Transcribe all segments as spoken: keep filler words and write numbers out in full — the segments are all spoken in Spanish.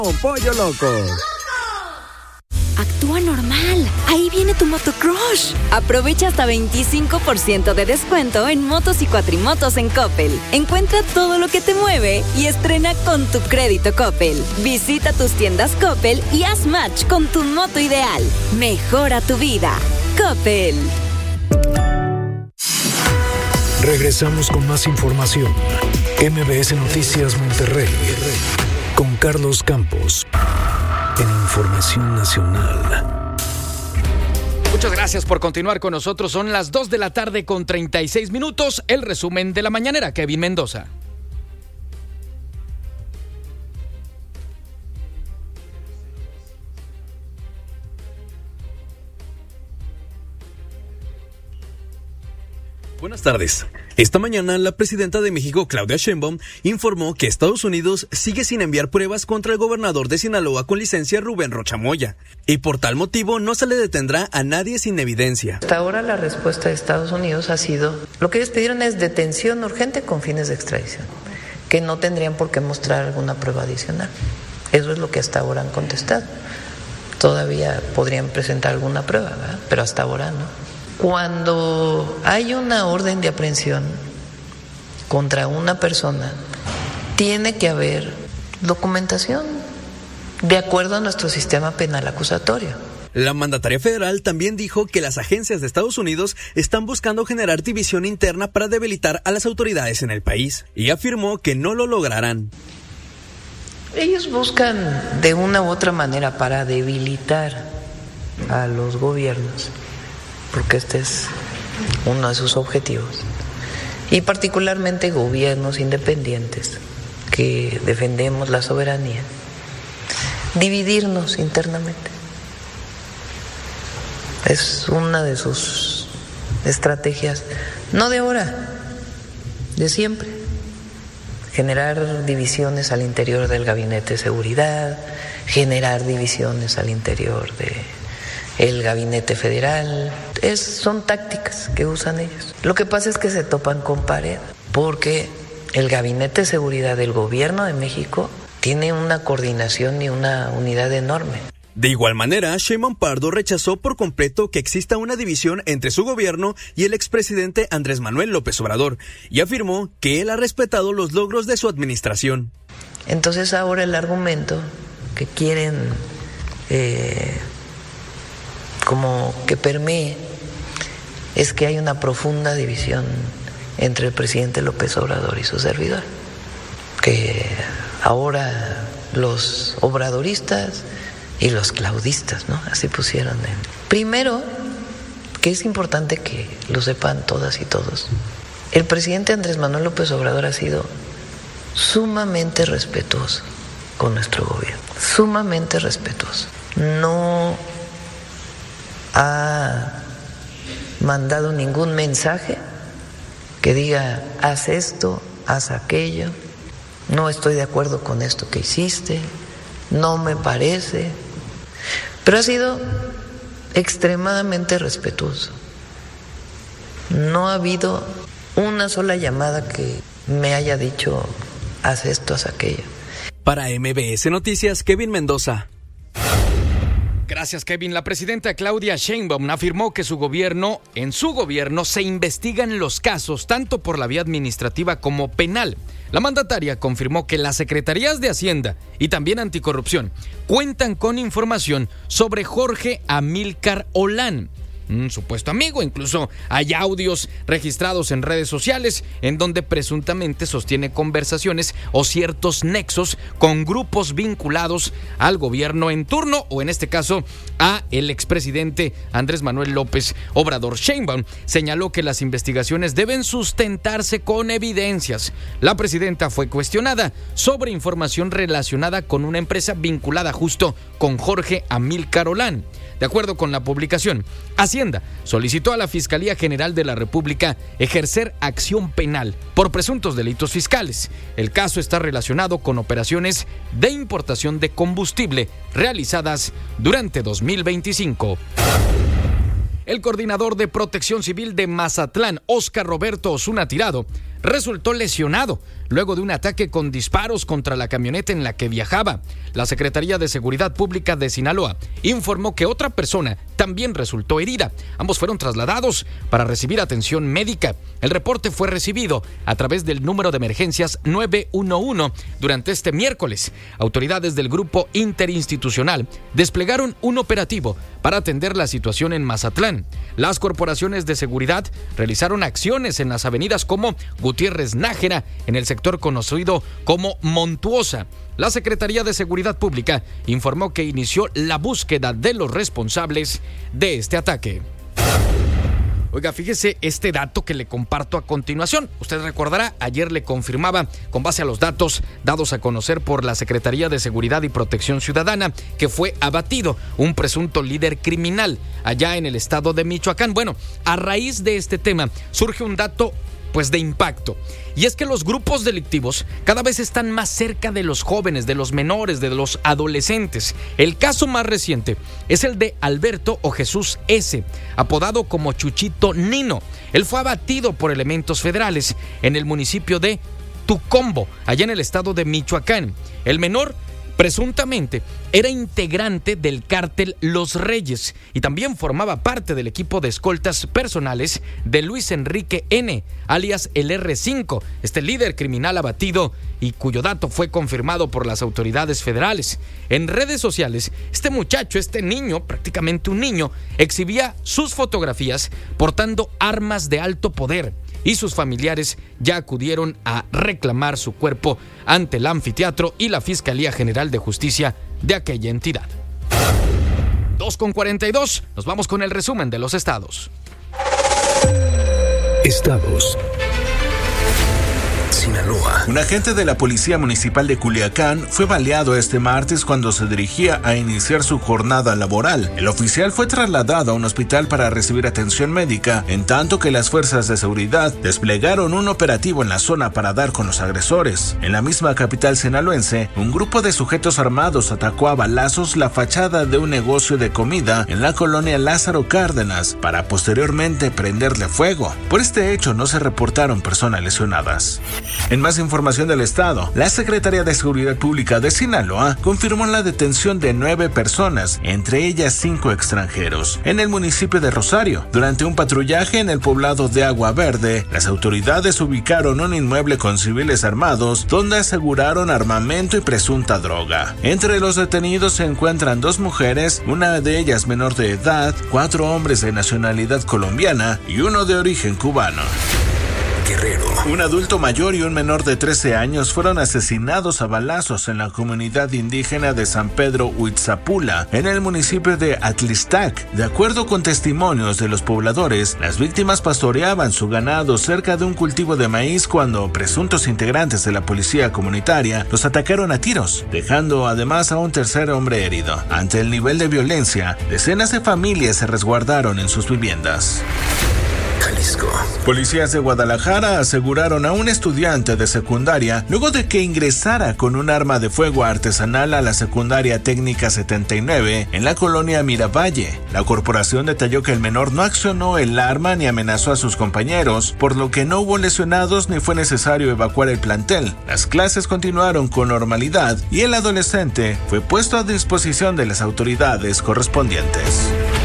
con Pollo Loco. Actúa normal. Ahí viene tu motocrush. Aprovecha hasta veinticinco por ciento de descuento en motos y cuatrimotos en Coppel. Encuentra todo lo que te mueve y estrena con tu crédito Coppel. Visita tus tiendas Coppel y haz match con tu moto ideal. Mejora tu vida. Coppel. Regresamos con más información. M B S Noticias Monterrey con Carlos Campos en Información Nacional. Muchas gracias por continuar con nosotros. Son las dos de la tarde con treinta y seis minutos. El resumen de la mañanera, Kevin Mendoza. Buenas tardes. Esta mañana, la presidenta de México, Claudia Sheinbaum, informó que Estados Unidos sigue sin enviar pruebas contra el gobernador de Sinaloa con licencia, Rubén Rocha Moya, y por tal motivo no se le detendrá a nadie sin evidencia. Hasta ahora la respuesta de Estados Unidos ha sido, lo que ellos pidieron es detención urgente con fines de extradición, que no tendrían por qué mostrar alguna prueba adicional. Eso es lo que hasta ahora han contestado. Todavía podrían presentar alguna prueba, ¿verdad? Pero hasta ahora no. Cuando hay una orden de aprehensión contra una persona, tiene que haber documentación de acuerdo a nuestro sistema penal acusatorio. La mandataria federal también dijo que las agencias de Estados Unidos están buscando generar división interna para debilitar a las autoridades en el país, y afirmó que no lo lograrán. Ellos buscan de una u otra manera para debilitar a los gobiernos, porque este es uno de sus objetivos, y particularmente gobiernos independientes que defendemos la soberanía, dividirnos internamente. Es una de sus estrategias, no de ahora, de siempre, generar divisiones al interior del gabinete de seguridad, generar divisiones al interior de el gabinete federal. Es, son tácticas que usan ellos. Lo que pasa es que se topan con pared, porque el gabinete de seguridad del gobierno de México tiene una coordinación y una unidad enorme. De igual manera, Sheinbaum Pardo rechazó por completo que exista una división entre su gobierno y el expresidente Andrés Manuel López Obrador, y afirmó que él ha respetado los logros de su administración. Entonces ahora el argumento que quieren eh, como que permee es que hay una profunda división entre el presidente López Obrador y su servidor, que ahora los obradoristas y los claudistas, ¿no? Así pusieron. Primero, que es importante que lo sepan todas y todos, el presidente Andrés Manuel López Obrador ha sido sumamente respetuoso con nuestro gobierno, sumamente respetuoso. No ha mandado ningún mensaje que diga haz esto, haz aquello, no estoy de acuerdo con esto que hiciste, no me parece, pero ha sido extremadamente respetuoso. No ha habido una sola llamada que me haya dicho haz esto, haz aquello. Para M B S Noticias, Kevin Mendoza. Gracias, Kevin. La presidenta Claudia Sheinbaum afirmó que su gobierno, en su gobierno, se investigan los casos tanto por la vía administrativa como penal. La mandataria confirmó que las secretarías de Hacienda y también Anticorrupción cuentan con información sobre Jorge Amílcar Olán, un supuesto amigo. Incluso hay audios registrados en redes sociales en donde presuntamente sostiene conversaciones o ciertos nexos con grupos vinculados al gobierno en turno, o en este caso a el expresidente Andrés Manuel López Obrador. Sheinbaum señaló que las investigaciones deben sustentarse con evidencias. La presidenta fue cuestionada sobre información relacionada con una empresa vinculada justo con Jorge Amílcar Olán. De acuerdo con la publicación, Hacienda solicitó a la Fiscalía General de la República ejercer acción penal por presuntos delitos fiscales. El caso está relacionado con operaciones de importación de combustible realizadas durante dos mil veinticinco. El coordinador de Protección Civil de Mazatlán, Óscar Roberto Osuna Tirado, resultó lesionado luego de un ataque con disparos contra la camioneta en la que viajaba. La Secretaría de Seguridad Pública de Sinaloa informó que otra persona también resultó herida. Ambos fueron trasladados para recibir atención médica. El reporte fue recibido a través del número de emergencias nueve uno uno durante este miércoles. Autoridades del Grupo Interinstitucional desplegaron un operativo para atender la situación en Mazatlán. Las corporaciones de seguridad realizaron acciones en las avenidas como Gutiérrez Nájera, en el sector conocido como Montuosa. La Secretaría de Seguridad Pública informó que inició la búsqueda de los responsables de este ataque. Oiga, fíjese este dato que le comparto a continuación. Usted recordará, ayer le confirmaba, con base a los datos dados a conocer por la Secretaría de Seguridad y Protección Ciudadana, que fue abatido un presunto líder criminal allá en el estado de Michoacán. Bueno, a raíz de este tema surge un dato pues de impacto. Y es que los grupos delictivos cada vez están más cerca de los jóvenes, de los menores, de los adolescentes. El caso más reciente es el de Alberto o Jesús S., apodado como Chuchito Nino. Él fue abatido por elementos federales en el municipio de Tucumbo, allá en el estado de Michoacán. El menor presuntamente era integrante del cártel Los Reyes y también formaba parte del equipo de escoltas personales de Luis Enrique N., alias el erre cinco, este líder criminal abatido y cuyo dato fue confirmado por las autoridades federales. En redes sociales, este muchacho, este niño, prácticamente un niño, exhibía sus fotografías portando armas de alto poder, y sus familiares ya acudieron a reclamar su cuerpo ante el anfiteatro y la Fiscalía General de Justicia de aquella entidad. dos con cuarenta y dos, nos vamos con el resumen de los estados. Estados. Sinaloa. Un agente de la Policía Municipal de Culiacán fue baleado este martes cuando se dirigía a iniciar su jornada laboral. El oficial fue trasladado a un hospital para recibir atención médica, en tanto que las fuerzas de seguridad desplegaron un operativo en la zona para dar con los agresores. En la misma capital sinaloense, un grupo de sujetos armados atacó a balazos la fachada de un negocio de comida en la colonia Lázaro Cárdenas para posteriormente prenderle fuego. Por este hecho no se reportaron personas lesionadas. En más información del estado, la Secretaría de Seguridad Pública de Sinaloa confirmó la detención de nueve personas, entre ellas cinco extranjeros, en el municipio de Rosario. Durante un patrullaje en el poblado de Agua Verde, las autoridades ubicaron un inmueble con civiles armados donde aseguraron armamento y presunta droga. Entre los detenidos se encuentran dos mujeres, una de ellas menor de edad, cuatro hombres de nacionalidad colombiana y uno de origen cubano. Guerrero. Un adulto mayor y un menor de trece años fueron asesinados a balazos en la comunidad indígena de San Pedro Huitzapula, en el municipio de Atlistac. De acuerdo con testimonios de los pobladores, las víctimas pastoreaban su ganado cerca de un cultivo de maíz cuando presuntos integrantes de la policía comunitaria los atacaron a tiros, dejando además a un tercer hombre herido. Ante el nivel de violencia, decenas de familias se resguardaron en sus viviendas. Jalisco. Policías de Guadalajara aseguraron a un estudiante de secundaria luego de que ingresara con un arma de fuego artesanal a la secundaria técnica setenta y nueve en la colonia Miravalle. La corporación detalló que el menor no accionó el arma ni amenazó a sus compañeros, por lo que no hubo lesionados ni fue necesario evacuar el plantel. Las clases continuaron con normalidad y el adolescente fue puesto a disposición de las autoridades correspondientes.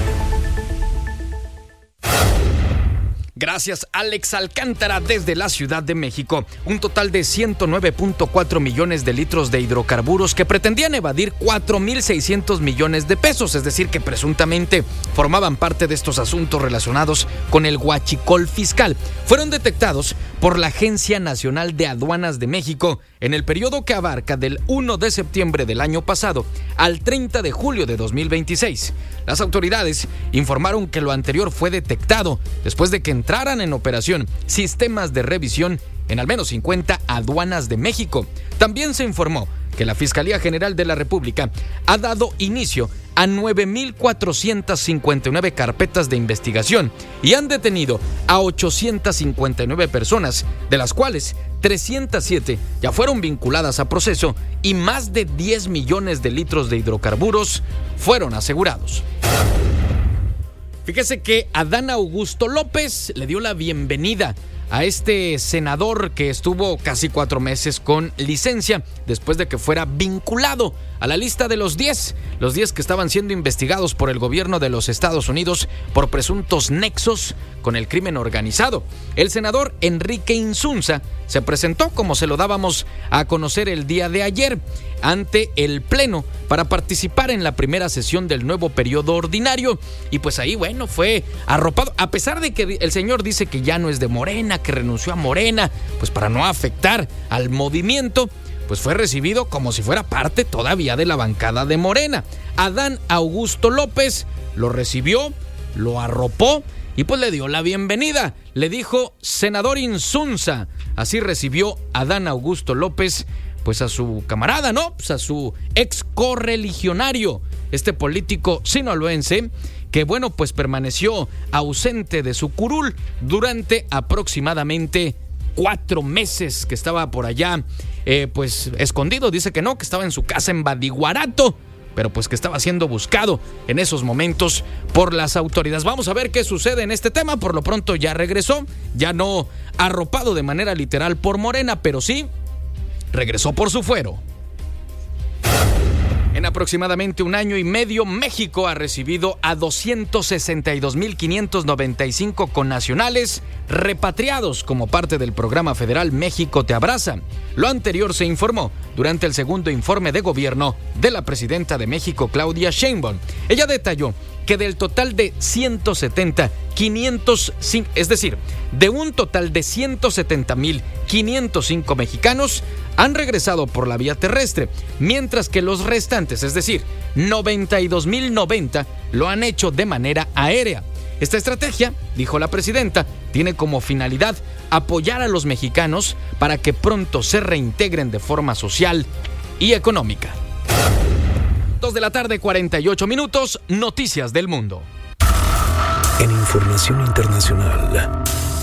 Gracias, Alex Alcántara, desde la Ciudad de México. Un total de ciento nueve punto cuatro millones de litros de hidrocarburos que pretendían evadir cuatro mil seiscientos millones de pesos, es decir, que presuntamente formaban parte de estos asuntos relacionados con el huachicol fiscal, fueron detectados por la Agencia Nacional de Aduanas de México en el periodo que abarca del primero de septiembre del año pasado al treinta de julio de dos mil veintiséis. Las autoridades informaron que lo anterior fue detectado después de que entraran en operación sistemas de revisión en al menos cincuenta aduanas de México. También se informó que la Fiscalía General de la República ha dado inicio a nueve mil cuatrocientas cincuenta y nueve carpetas de investigación y han detenido a ochocientas cincuenta y nueve personas, de las cuales trescientas siete ya fueron vinculadas a proceso y más de diez millones de litros de hidrocarburos fueron asegurados. Fíjese que Adán Augusto López le dio la bienvenida a este senador que estuvo casi cuatro meses con licencia después de que fuera vinculado a la lista de los diez, los diez que estaban siendo investigados por el gobierno de los Estados Unidos por presuntos nexos con el crimen organizado. El senador Enrique Insunza se presentó, como se lo dábamos a conocer el día de ayer, ante el Pleno para participar en la primera sesión del nuevo periodo ordinario. Y pues ahí, bueno, fue arropado, a pesar de que el señor dice que ya no es de Morena, que renunció a Morena, pues para no afectar al movimiento, pues fue recibido como si fuera parte todavía de la bancada de Morena. Adán Augusto López lo recibió, lo arropó y pues le dio la bienvenida. Le dijo senador Insunza. Así recibió Adán Augusto López pues a su camarada, ¿no? Pues a su ex correligionario, este político sinaloense que, bueno, pues permaneció ausente de su curul durante aproximadamente cuatro meses que estaba por allá, eh, pues escondido. Dice que no, que estaba en su casa en Badiguarato, pero pues que estaba siendo buscado en esos momentos por las autoridades. Vamos a ver qué sucede en este tema. Por lo pronto ya regresó, ya no arropado de manera literal por Morena, pero sí regresó por su fuero. En aproximadamente un año y medio, México ha recibido a doscientos sesenta y dos mil quinientos noventa y cinco connacionales repatriados como parte del programa federal México Te Abraza. Lo anterior se informó durante el segundo informe de gobierno de la presidenta de México, Claudia Sheinbaum. Ella detalló que del total de ciento setenta, quinientos cinco, es decir, de un total de ciento setenta mil quinientos cinco mexicanos han regresado por la vía terrestre, mientras que los restantes, es decir, noventa y dos mil noventa, lo han hecho de manera aérea. Esta estrategia, dijo la presidenta, tiene como finalidad apoyar a los mexicanos para que pronto se reintegren de forma social y económica. Dos de la tarde, cuarenta y ocho minutos, noticias del mundo. En información internacional.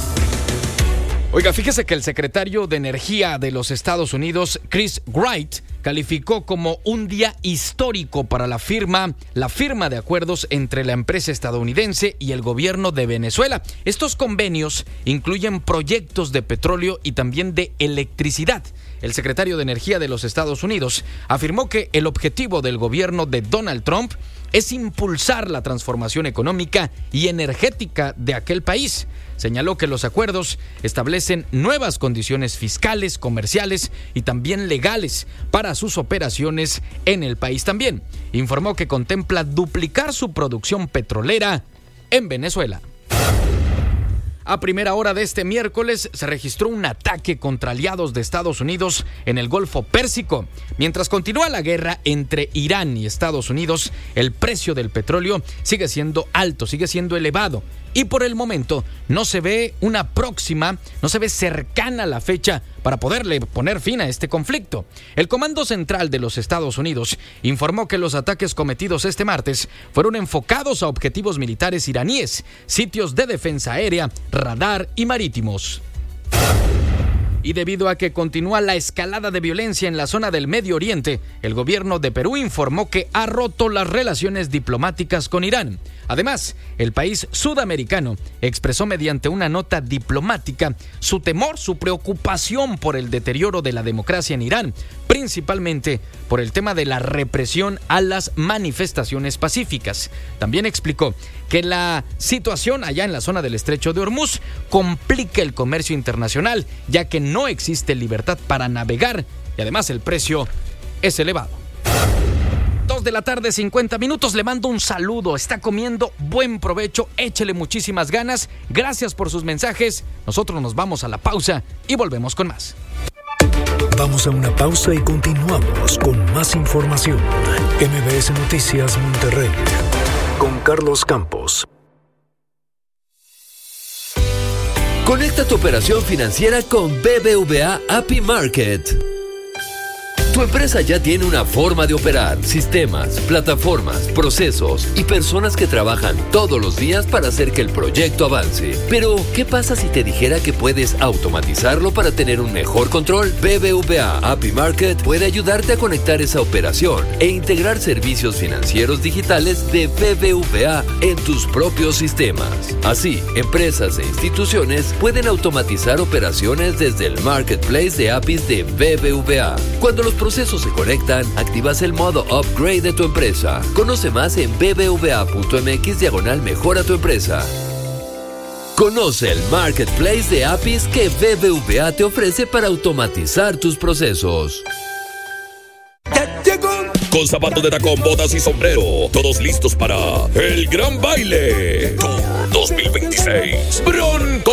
Oiga, fíjese que el secretario de Energía de los Estados Unidos, Chris Wright, calificó como un día histórico para la firma, la firma de acuerdos entre la empresa estadounidense y el gobierno de Venezuela. Estos convenios incluyen proyectos de petróleo y también de electricidad. El secretario de Energía de los Estados Unidos afirmó que el objetivo del gobierno de Donald Trump es impulsar la transformación económica y energética de aquel país. Señaló que los acuerdos establecen nuevas condiciones fiscales, comerciales y también legales para sus operaciones en el país también. Informó que contempla duplicar su producción petrolera en Venezuela. A primera hora de este miércoles se registró un ataque contra aliados de Estados Unidos en el Golfo Pérsico. Mientras continúa la guerra entre Irán y Estados Unidos, el precio del petróleo sigue siendo alto, sigue siendo elevado. Y por el momento no se ve una próxima, no se ve cercana la fecha para poderle poner fin a este conflicto. El Comando Central de los Estados Unidos informó que los ataques cometidos este martes fueron enfocados a objetivos militares iraníes, sitios de defensa aérea, radar y marítimos. Y debido a que continúa la escalada de violencia en la zona del Medio Oriente, el gobierno de Perú informó que ha roto las relaciones diplomáticas con Irán. Además, el país sudamericano expresó mediante una nota diplomática su temor, su preocupación por el deterioro de la democracia en Irán, principalmente por el tema de la represión a las manifestaciones pacíficas. También explicó que la situación allá en la zona del Estrecho de Hormuz complica el comercio internacional, ya que no existe libertad para navegar y además el precio es elevado. Dos de la tarde, cincuenta minutos, le mando un saludo, está comiendo, buen provecho, échele muchísimas ganas, gracias por sus mensajes, nosotros nos vamos a la pausa y volvemos con más. Vamos a una pausa y continuamos con más información. M B S Noticias Monterrey con Carlos Campos. Conecta tu operación financiera con B B V A A P I Market. Tu empresa ya tiene una forma de operar, sistemas, plataformas, procesos y personas que trabajan todos los días para hacer que el proyecto avance. Pero, ¿qué pasa si te dijera que puedes automatizarlo para tener un mejor control? B B V A A P I Market puede ayudarte a conectar esa operación e integrar servicios financieros digitales de B B V A en tus propios sistemas. Así, empresas e instituciones pueden automatizar operaciones desde el marketplace de A P Is de B B V A. Cuando los procesos se conectan, activas el modo Upgrade de tu empresa. Conoce más en bbva.mx diagonal mejora tu empresa. Conoce el marketplace de A P Is que B B V A te ofrece para automatizar tus procesos. Con zapatos de tacón, botas y sombrero, todos listos para el gran baile Tour dos mil veintiséis. Bronco